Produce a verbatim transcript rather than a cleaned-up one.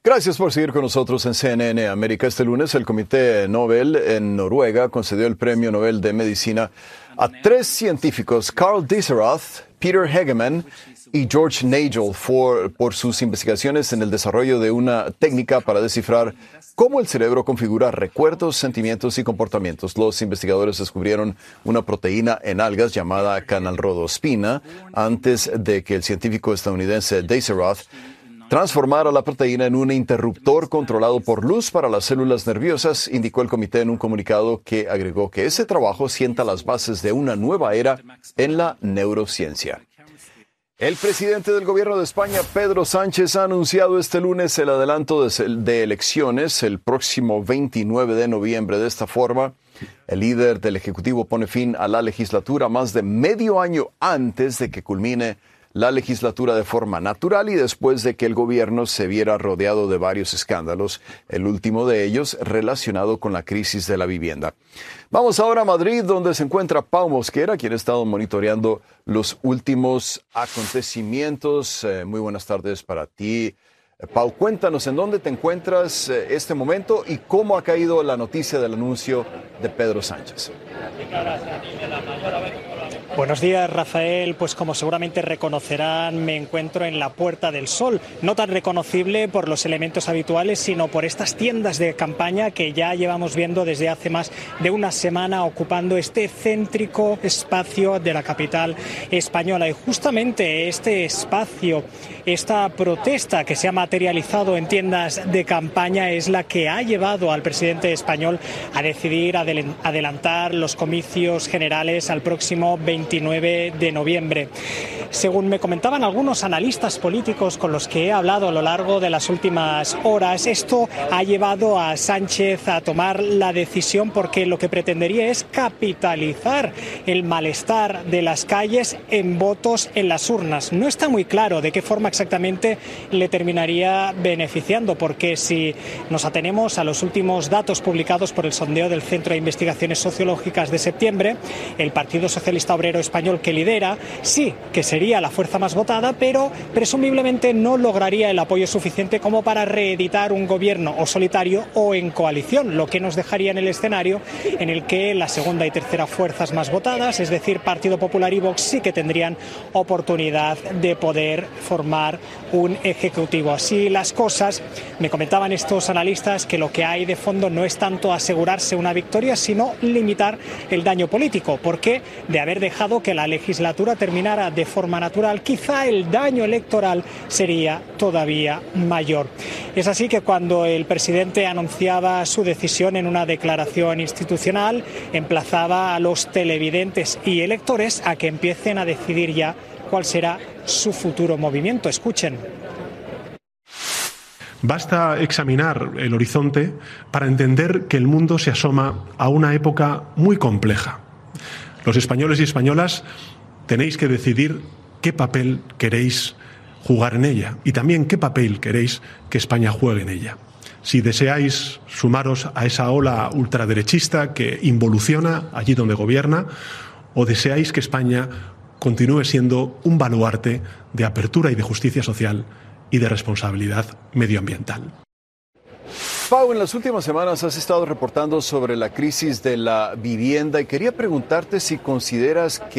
Gracias por seguir con nosotros en C N N América. Este lunes el Comité Nobel en Noruega concedió el Premio Nobel de Medicina a tres científicos, Carl Dieserath, Peter Hegemann y George Nagel, por, por sus investigaciones en el desarrollo de una técnica para descifrar cómo el cerebro configura recuerdos, sentimientos y comportamientos. Los investigadores descubrieron una proteína en algas llamada canalrodospina antes de que el científico estadounidense Dieserath transformara la proteína en un interruptor controlado por luz para las células nerviosas, indicó el comité en un comunicado que agregó que ese trabajo sienta las bases de una nueva era en la neurociencia. El presidente del gobierno de España, Pedro Sánchez, ha anunciado este lunes el adelanto de, de elecciones el próximo veintinueve de noviembre. De esta forma, el líder del Ejecutivo pone fin a la legislatura más de medio año antes de que culmine la legislatura de forma natural y después de que el gobierno se viera rodeado de varios escándalos, el último de ellos relacionado con la crisis de la vivienda. Vamos ahora a Madrid, donde se encuentra Pau Mosquera, quien ha estado monitoreando los últimos acontecimientos. Eh, muy buenas tardes para ti. Eh, Pau, cuéntanos en dónde te encuentras eh, este momento y cómo ha caído la noticia del anuncio de Pedro Sánchez. Buenos días, Rafael. Pues como seguramente reconocerán, me encuentro en la Puerta del Sol. No tan reconocible por los elementos habituales, sino por estas tiendas de campaña que ya llevamos viendo desde hace más de una semana ocupando este céntrico espacio de la capital española. Y justamente este espacio, esta protesta que se ha materializado en tiendas de campaña es la que ha llevado al presidente español a decidir adelantar los comicios generales al próximo veintinueve de noviembre. Según me comentaban algunos analistas políticos con los que he hablado a lo largo de las últimas horas, esto ha llevado a Sánchez a tomar la decisión porque lo que pretendería es capitalizar el malestar de las calles en votos en las urnas. No está muy claro de qué forma exactamente le terminaría beneficiando, porque si nos atenemos a los últimos datos publicados por el sondeo del Centro de Investigaciones Sociológicas de septiembre, el Partido Socialista Obrero Español, que lidera, sí que sería la fuerza más votada, pero presumiblemente no lograría el apoyo suficiente como para reeditar un gobierno o solitario o en coalición, lo que nos dejaría en el escenario en el que la segunda y tercera fuerzas más votadas, es decir, Partido Popular y Vox, sí que tendrían oportunidad de poder formar un ejecutivo. Así las cosas, me comentaban estos analistas que lo que hay de fondo no es tanto asegurarse una victoria, sino limitar el daño político, porque de haber dejado que la legislatura terminara de forma natural, quizá el daño electoral sería todavía mayor. Es así que cuando el presidente anunciaba su decisión en una declaración institucional, emplazaba a los televidentes y electores a que empiecen a decidir ya cuál será su futuro movimiento. Escuchen. Basta examinar el horizonte para entender que el mundo se asoma a una época muy compleja. Los españoles y españolas tenéis que decidir qué papel queréis jugar en ella y también qué papel queréis que España juegue en ella. Si deseáis sumaros a esa ola ultraderechista que involuciona allí donde gobierna, o deseáis que España continúe siendo un baluarte de apertura y de justicia social y de responsabilidad medioambiental. Pau, en las últimas semanas has estado reportando sobre la crisis de la vivienda y quería preguntarte si consideras que